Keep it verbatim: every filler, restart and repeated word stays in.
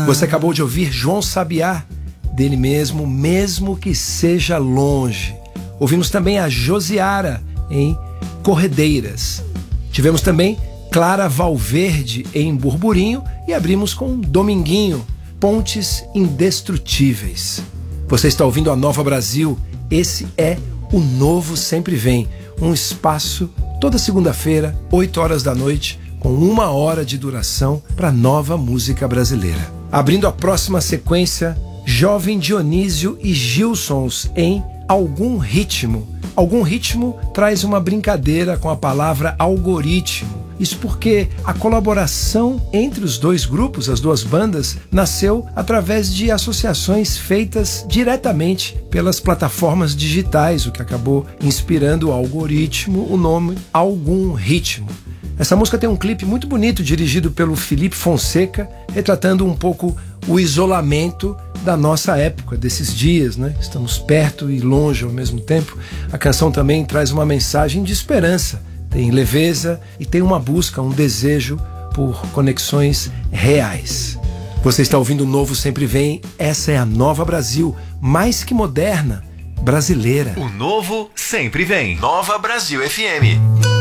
Você acabou de ouvir João Sabiá, dele mesmo, Mesmo Que Seja Longe. Ouvimos também a Josiara, em Corredeiras. Tivemos também Clara Valverde, em Burburinho, e abrimos com Dominguinho, Pontes Indestrutíveis. Você está ouvindo a Nova Brasil. Esse é o Novo Sempre Vem, um espaço toda segunda-feira, oito horas da noite, com uma hora de duração para nova música brasileira. Abrindo a próxima sequência, Jovem Dionísio e Gilsons em Algum Ritmo. Algum Ritmo traz uma brincadeira com a palavra algoritmo. Isso porque a colaboração entre os dois grupos, as duas bandas, nasceu através de associações feitas diretamente pelas plataformas digitais, o que acabou inspirando o algoritmo, o nome Algum Ritmo. Essa música tem um clipe muito bonito dirigido pelo Felipe Fonseca, retratando um pouco o isolamento da nossa época, desses dias, né? Estamos perto e longe ao mesmo tempo. A canção também traz uma mensagem de esperança, tem leveza e tem uma busca, um desejo por conexões reais. Você está ouvindo o Novo Sempre Vem, essa é a Nova Brasil, mais que moderna, brasileira. O Novo Sempre Vem. Nova Brasil F M.